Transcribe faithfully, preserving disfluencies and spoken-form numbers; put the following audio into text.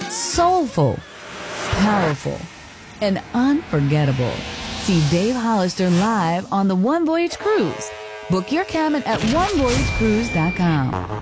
soulful, powerful, and unforgettable. See Dave Hollister live on the One Voyage Cruise. Book your cabin at one voyage cruise dot com.